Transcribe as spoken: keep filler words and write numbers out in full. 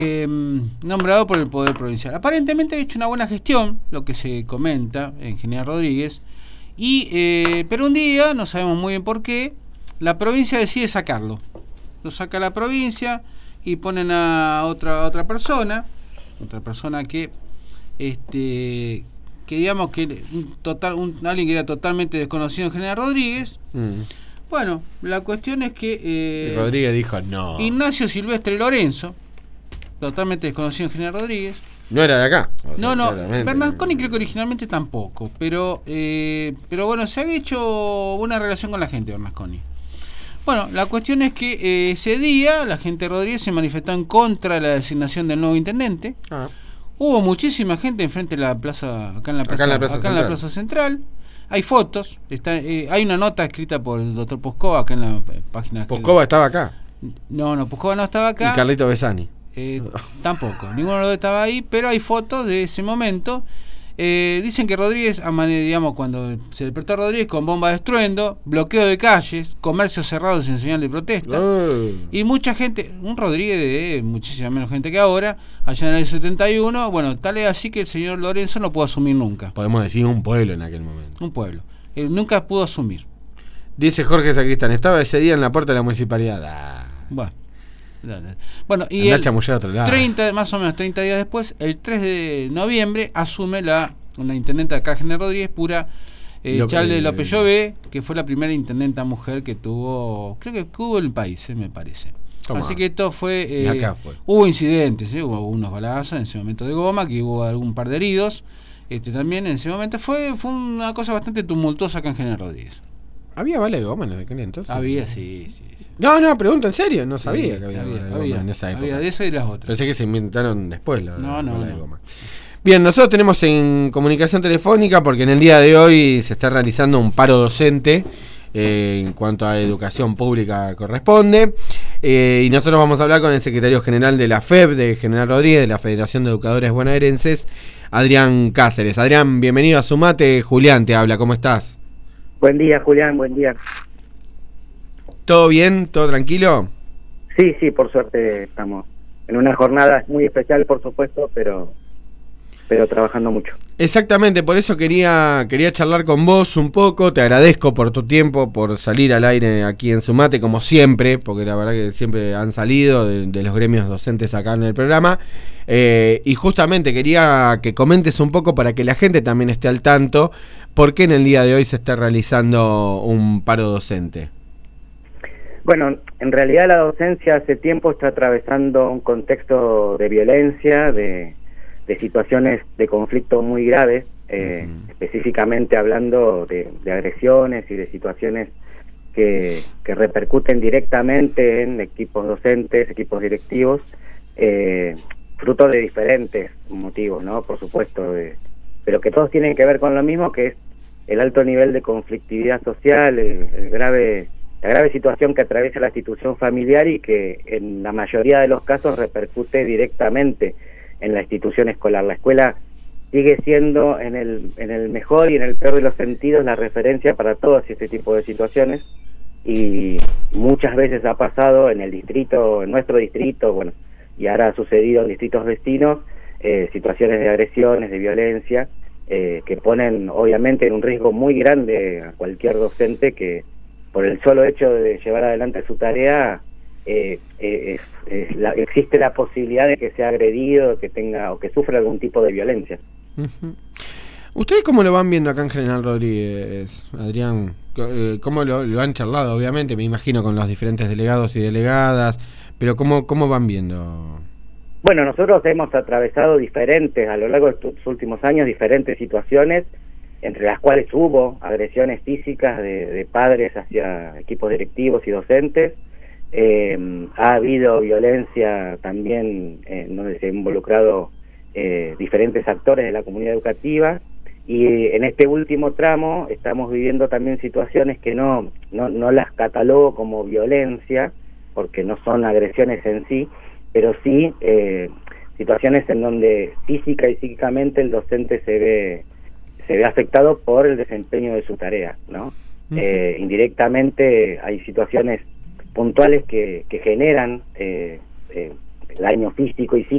Eh, nombrado por el Poder Provincial. Aparentemente ha hecho una buena gestión, lo que se comenta en General Rodríguez, y eh, pero un día, no sabemos muy bien por qué, la provincia decide sacarlo. Lo saca la provincia y ponen a otra otra persona, otra persona que, este, que digamos que un total, un, alguien que era totalmente desconocido en General Rodríguez. Mm. Bueno, la cuestión es que eh, Rodríguez dijo no. Ignacio Silvestre Lorenzo, totalmente desconocido en General Rodríguez. No era de acá. O no, sea, no, Bernasconi creo que originalmente tampoco, pero eh, pero bueno, se había hecho buena relación con la gente, Bernasconi. Bueno, la cuestión es que eh, ese día la gente de Rodríguez se manifestó en contra de la designación del nuevo intendente. Ah. Hubo muchísima gente enfrente de la plaza, acá en la plaza, acá en la plaza, acá en la plaza central. Hay fotos, está, eh, hay una nota escrita por el doctor Poscova acá en la eh, página. ¿Poscova estaba acá? No, no, Poscova no estaba acá. ¿Y Carlito Besani? Eh, tampoco, ninguno de los dos estaba ahí, pero hay fotos de ese momento. Eh, dicen que Rodríguez, digamos, cuando se despertó Rodríguez con bomba de estruendo, bloqueo de calles, comercios cerrados en señal de protesta, oh. y mucha gente, un Rodríguez de muchísima menos gente que ahora, allá en el setenta y uno, bueno, tal es así que el señor Lorenzo no pudo asumir nunca. Podemos decir un pueblo en aquel momento. Un pueblo. Eh, nunca pudo asumir. Dice Jorge Sacristán, estaba ese día en la puerta de la municipalidad. Ah. Bueno. Bueno, y el treinta, más o menos treinta días después, el tres de noviembre, asume la, la intendenta de acá, General Rodríguez, pura eh, López, Chalde López Llové, que fue la primera intendenta mujer que tuvo, creo que hubo en el país, eh, me parece. ¿Cómo? Así que esto fue, eh, acá fue. Hubo incidentes, eh, hubo unos balazos en ese momento de goma, que hubo algún par de heridos, este también en ese momento fue, fue una cosa bastante tumultuosa acá en General Rodríguez. ¿Había bala de goma en aquel entonces? Había, sí, sí, sí. No, no, pregunto en serio, no sabía sí, que había, había, bala de había, goma en esa época. Había de esa y de las otras. Pensé que se inventaron después la, no, no, bala no. de goma. Bien, nosotros tenemos en comunicación telefónica porque en el día de hoy se está realizando un paro docente eh, en cuanto a educación pública corresponde, eh, y nosotros vamos a hablar con el secretario general de la F E B, de General Rodríguez, de la Federación de Educadores Bonaerenses, Adrián Cáceres. Adrián, bienvenido a Sumate. Julián te habla, ¿cómo estás? Buen día, Julián, buen día. ¿Todo bien? ¿Todo tranquilo? Sí, sí, por suerte estamos en una jornada muy especial, por supuesto, pero pero trabajando mucho. Exactamente, por eso quería quería charlar con vos un poco. Te agradezco por tu tiempo, por salir al aire aquí en Sumate, como siempre, porque la verdad que siempre han salido de, de los gremios docentes acá en el programa. Eh, y justamente quería que comentes un poco para que la gente también esté al tanto, por qué en el día de hoy se está realizando un paro docente. Bueno, en realidad la docencia hace tiempo está atravesando un contexto de violencia, de, de situaciones de conflicto muy graves, eh, uh-huh. específicamente hablando de, de agresiones y de situaciones que, que repercuten directamente en equipos docentes, equipos directivos, eh, fruto de diferentes motivos, ¿no? Por supuesto, de, pero que todos tienen que ver con lo mismo, que es el alto nivel de conflictividad social, el, el grave... la grave situación que atraviesa la institución familiar y que en la mayoría de los casos repercute directamente en la institución escolar. La escuela sigue siendo en el, en el mejor y en el peor de los sentidos la referencia para todos este tipo de situaciones, y muchas veces ha pasado en el distrito, en nuestro distrito, bueno, y ahora ha sucedido en distritos vecinos, eh, situaciones de agresiones, de violencia, eh, que ponen obviamente en un riesgo muy grande a cualquier docente que por el solo hecho de llevar adelante su tarea, eh, eh, es, es la, existe la posibilidad de que sea agredido, que tenga o que sufra algún tipo de violencia. Uh-huh. ¿Ustedes cómo lo van viendo acá en General Rodríguez, Adrián? ¿Cómo lo, lo han charlado? Obviamente, me imagino, con los diferentes delegados y delegadas, pero ¿cómo, cómo van viendo? Bueno, nosotros hemos atravesado diferentes, a lo largo de estos últimos años, diferentes situaciones, entre las cuales hubo agresiones físicas de, de padres hacia equipos directivos y docentes. Eh, ha habido violencia también, eh, donde se han involucrado eh, diferentes actores de la comunidad educativa, y eh, en este último tramo estamos viviendo también situaciones que no, no, no las catalogo como violencia, porque no son agresiones en sí, pero sí eh, situaciones en donde física y psíquicamente el docente se ve se ve afectado por el desempeño de su tarea, ¿no? Uh-huh. Eh, indirectamente hay situaciones puntuales que, que generan eh, eh, daño físico y psíquico